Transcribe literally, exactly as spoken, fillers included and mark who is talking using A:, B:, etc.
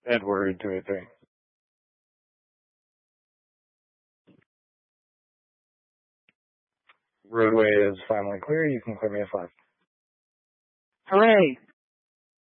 A: Edward two eight three. Roadway is finally clear. You can clear me a five.
B: Hooray!